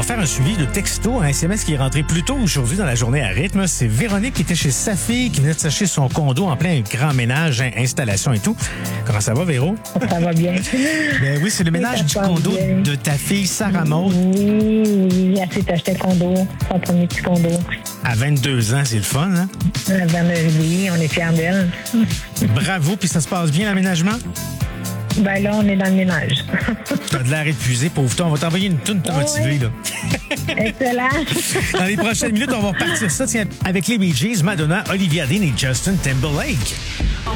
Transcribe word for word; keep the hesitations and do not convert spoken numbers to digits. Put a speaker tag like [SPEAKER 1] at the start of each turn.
[SPEAKER 1] va faire un suivi de texto, un S M S qui est rentré plus tôt aujourd'hui dans la journée à rythme. C'est Véronique qui était chez sa fille, qui venait de s'acheter son condo en plein grand ménage, installation et tout. Comment ça va, Véro?
[SPEAKER 2] Ça va bien.
[SPEAKER 1] Ben oui, c'est le ménage
[SPEAKER 2] ça
[SPEAKER 1] du
[SPEAKER 2] va
[SPEAKER 1] condo
[SPEAKER 2] bien.
[SPEAKER 1] de ta fille Sarah Maud.
[SPEAKER 2] Oui, oui, elle s'est acheté un condo, son premier petit condo.
[SPEAKER 1] À vingt-deux ans, c'est le fun, hein?
[SPEAKER 2] À Vernerie, on est fiers d'elle.
[SPEAKER 1] Bravo, puis ça se passe bien, l'aménagement?
[SPEAKER 2] Ben là, on est dans le ménage.
[SPEAKER 1] T'as de l'air épuisé, pauvre toi. On va t'envoyer une toune pour te motiver, là.
[SPEAKER 2] Excellent.
[SPEAKER 1] Dans les prochaines minutes, on va repartir ça tiens, avec les Bee Gees, Madonna, Olivia Dean et Justin Timberlake.